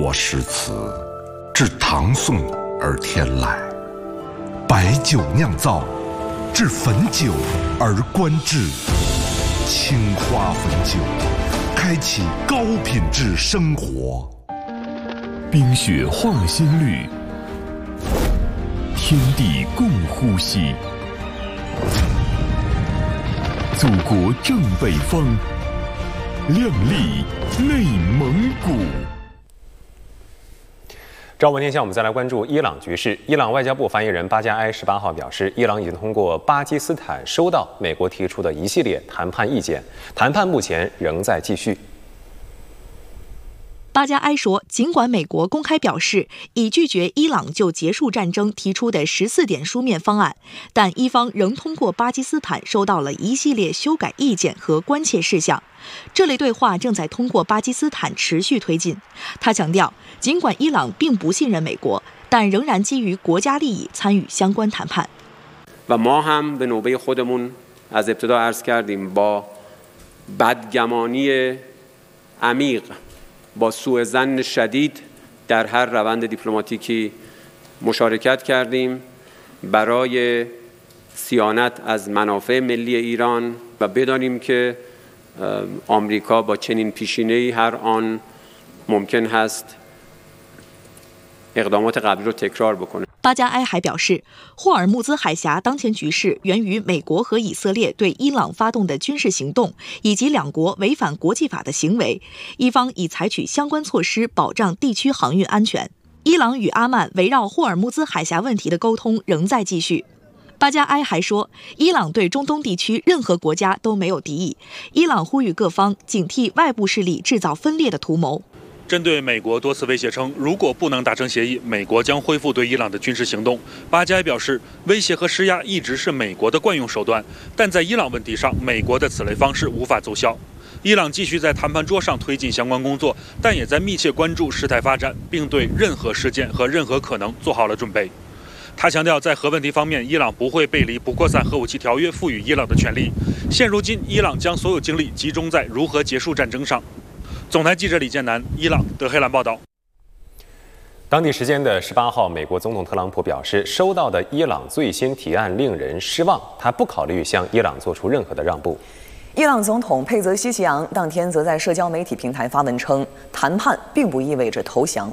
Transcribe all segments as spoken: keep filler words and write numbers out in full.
落诗词，至唐宋而天来；白酒酿造，至汾酒而观致。青花汾酒，开启高品质生活。 冰雪化新绿，天地共呼吸。祖国正北方，亮丽内蒙古。 朝闻天下，我们再来关注伊朗局势。伊朗外交部发言人巴加埃十八号表示，伊朗已经通过巴基斯坦收到美国提出的一系列谈判意见，谈判目前仍在继续。 巴加埃说，尽管美国公开表示已拒绝伊朗就结束战争提出的十四点书面方案，但伊方仍通过巴基斯坦收到了一系列修改意见和关切事项。这类对话正在通过巴基斯坦持续推进。他强调，尽管伊朗并不信任美国，但仍然基于国家利益参与相关谈判。 و ما هم به نوبه خودمون از ابتدا عرض کردیم با بدگمانی عمیق با سوء ظن شدید در هر روند دیپلماتیکی مشارکت کردیم برای صیانت از منافع ملی ایران و بدانیم که آمریکا با چنین پیشینه‌ای هر آن ممکن هست اقدامات قبلی رو تکرار بکنه。 巴加埃还表示，霍尔木兹海峡当前局势源于美国和以色列对伊朗发动的军事行动，以及两国违反国际法的行为。伊方已采取相关措施保障地区航运安全。伊朗与阿曼围绕霍尔木兹海峡问题的沟通仍在继续。巴加埃还说，伊朗对中东地区任何国家都没有敌意。伊朗呼吁各方警惕外部势力制造分裂的图谋。 针对美国多次威胁称，如果不能达成协议，美国将恢复对伊朗的军事行动，巴加埃表示，威胁和施压一直是美国的惯用手段，但在伊朗问题上，美国的此类方式无法奏效。伊朗继续在谈判桌上推进相关工作，但也在密切关注事态发展，并对任何事件和任何可能做好了准备。他强调，在核问题方面，伊朗不会背离不扩散核武器条约赋予伊朗的权利。现如今，伊朗将所有精力集中在如何结束战争上。总台记者李建南，伊朗德黑兰报道。 当地时间的十八号，美国总统特朗普表示，收到的伊朗最新提案令人失望，他不考虑向伊朗做出任何的让步。 伊朗总统佩泽西奇扬当天则在社交媒体平台发文称，谈判并不意味着投降。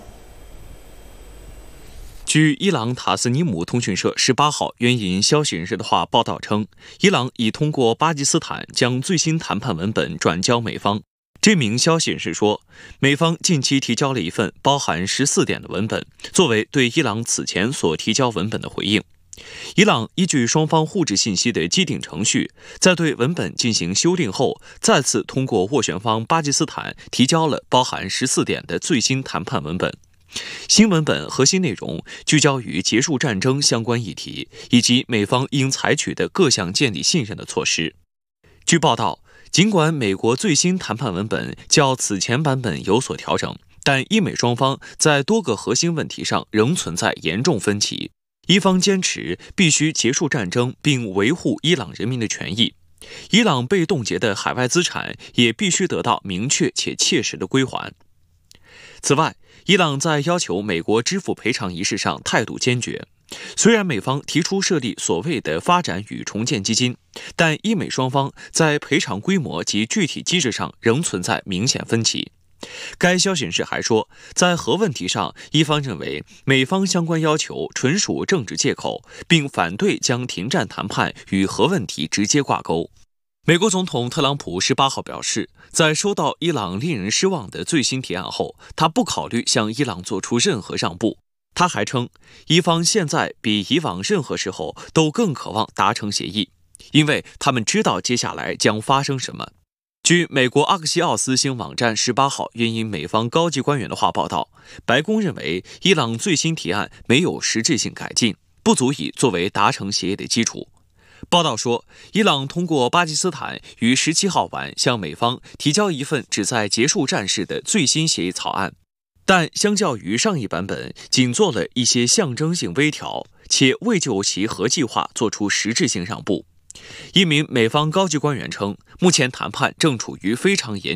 据伊朗塔斯尼姆通讯社十八号援引消息人士的话报道称，伊朗已通过巴基斯坦将最新谈判文本转交美方。这名消息人士说，美方近期提交了一份包含十四点的文本，作为对伊朗此前所提交文本的回应。伊朗依据双方互致信息的既定程序，在对文本进行修订后，再次通过斡旋方巴基斯坦提交了包含十四点的最新谈判文本。新文本核心内容聚焦于结束战争相关议题，以及美方应采取的各项建立信任的措施。据报道，尽管美国最新谈判文本较此前版本有所调整，但伊美双方在多个核心问题上仍存在严重分歧。伊方坚持必须结束战争并维护伊朗人民的权益，伊朗被冻结的海外资产也必须得到明确且切实的归还。此外，伊朗在要求美国支付赔偿一事上态度坚决。虽然美方提出设立所谓的发展与重建基金，但伊美双方在赔偿规模及具体机制上仍存在明显分歧。该消息人士还说，在核问题上，伊方认为美方相关要求纯属政治借口，并反对将停战谈判与核问题直接挂钩。美国总统特朗普十八号表示，在收到伊朗令人失望的最新提案后，他不考虑向伊朗做出任何让步。他还称，伊方现在比以往任何时候都更渴望达成协议，因为他们知道接下来将发生什么。据美国阿克西奥斯星网站十八号援引美方高级官员的话报道，白宫认为伊朗最新提案没有实质性改进，不足以作为达成协议的基础。报道说，伊朗通过巴基斯坦于十七号晚向美方提交一份旨在结束战事的最新协议草案，但相较于上一版本，仅做了一些象征性微调，且未就其核计划做出实质性让步。一名美方高级官员称，目前谈判正处于非常严